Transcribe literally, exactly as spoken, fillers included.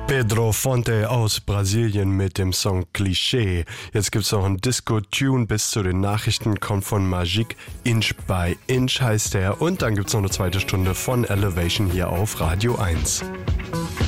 Pedro Fonte aus Brasilien mit dem Song Cliché. Jetzt gibt's noch einen Disco-Tune bis zu den Nachrichten, kommt von Magique, Inch by Inch heißt er. Und dann gibt's noch eine zweite Stunde von Elevation hier auf Radio eins.